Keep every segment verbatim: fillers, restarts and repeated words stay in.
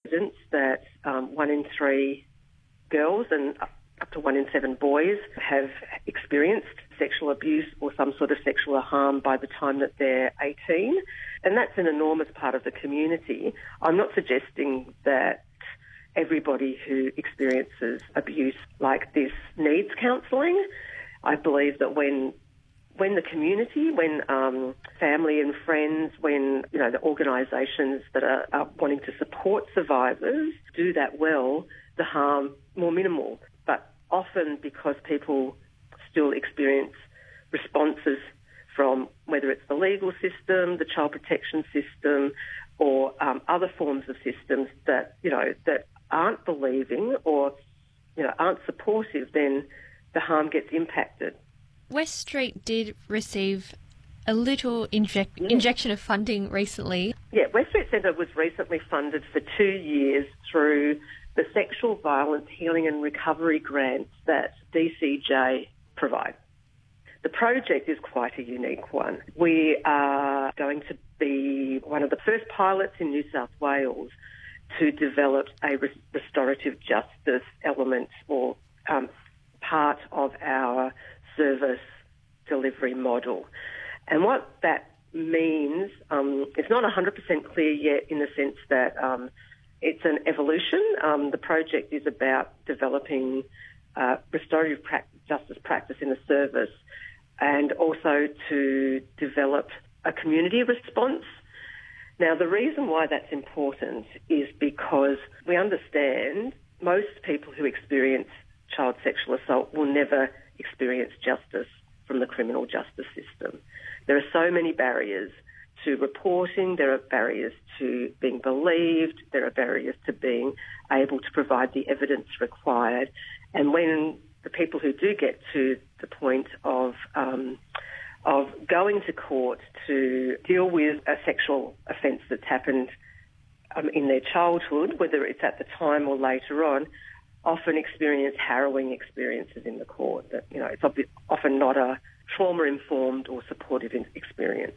evidence that um, one in three girls and up to one in seven boys have experienced sexual abuse or some sort of sexual harm by the time that they're eighteen. And that's an enormous part of the community. I'm not suggesting that everybody who experiences abuse like this needs counselling. I believe that when when the community, when um, family and friends, when you know the organisations that are, are wanting to support survivors do that well, the harm more minimal. But often because people still experience responses from whether it's the legal system, the child protection system, or um, other forms of systems that you know that aren't believing or you know aren't supportive, then the harm gets impacted. West Street did receive a little inject- yeah. injection of funding recently. Yeah, West Street Centre was recently funded for two years through the Sexual Violence Healing and Recovery grants that D C J provide. The project is quite a unique one. We are going to be one of the first pilots in New South Wales to develop a res- restorative justice element or um, part of our service delivery model. And what that means, um, it's not one hundred percent clear yet in the sense that um, it's an evolution. Um, the project is about developing uh, restorative pra- justice practice in the service and also to develop a community response. Now, the reason why that's important is because we understand most people who experience child sexual assault will never experience justice from the criminal justice system. There are so many barriers to reporting, there are barriers to being believed, there are barriers to being able to provide the evidence required. And when the people who do get to the point of um, of going to court to deal with a sexual offence that's happened um, in their childhood, whether it's at the time or later on, often experience harrowing experiences in the court. That, you know, it's often not a trauma-informed or supportive experience.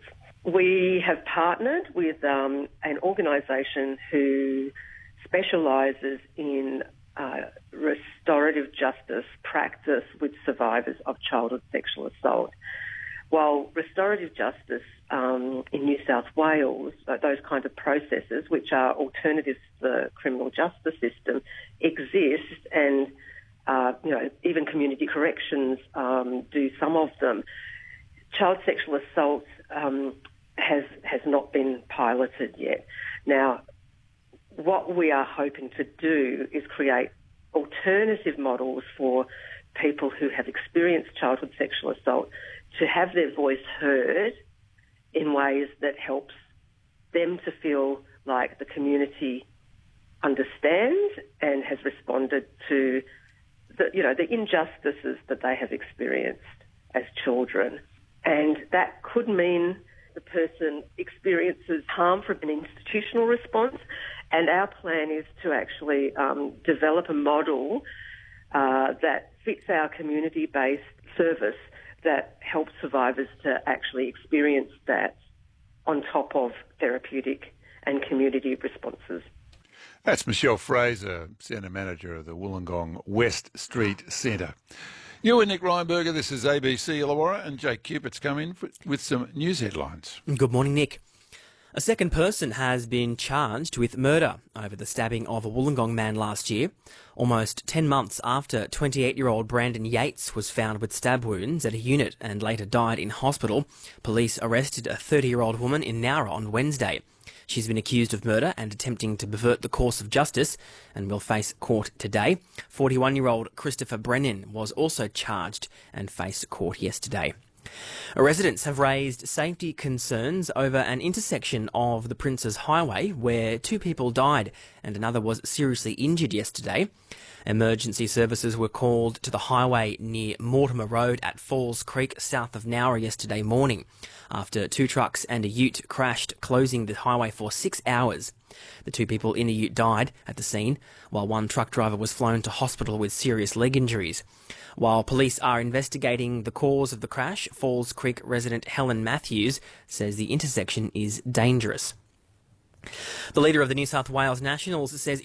We have partnered with um, an organisation who specialises in uh, restorative justice practice with survivors of childhood sexual assault. While restorative justice um, in New South Wales, uh, those kinds of processes, which are alternatives to the criminal justice system, exist, and uh, you know even community corrections um, do some of them. Child sexual assault um, has has not been piloted yet. Now, what we are hoping to do is create alternative models for people who have experienced childhood sexual assault to have their voice heard in ways that helps them to feel like the community understands and has responded to the, you know, the injustices that they have experienced as children. And that could mean the person experiences harm from an institutional response, and our plan is to actually um, develop a model uh, that fits our community-based service that helps survivors to actually experience that on top of therapeutic and community responses. That's Michelle Fraser, Centre Manager of the Wollongong West Street Centre. You and Nick Reinberger, this is A B C Illawarra, and Jake Cupitt's come in with some news headlines. Good morning, Nick. A second person has been charged with murder over the stabbing of a Wollongong man last year, almost ten months after twenty-eight-year-old Brandon Yates was found with stab wounds at a unit and later died in hospital. Police arrested a thirty-year-old woman in Nowra on Wednesday. She's been accused of murder and attempting to pervert the course of justice and will face court today. forty-one-year-old Christopher Brennan was also charged and faced court yesterday. Residents have raised safety concerns over an intersection of the Princes Highway where two people died and another was seriously injured yesterday. Emergency services were called to the highway near Mortimer Road at Falls Creek, south of Nowra, yesterday morning after two trucks and a ute crashed, closing the highway for six hours. The two people in the ute died at the scene, while one truck driver was flown to hospital with serious leg injuries. While police are investigating the cause of the crash, Falls Creek resident Helen Matthews says the intersection is dangerous. The leader of the New South Wales Nationals says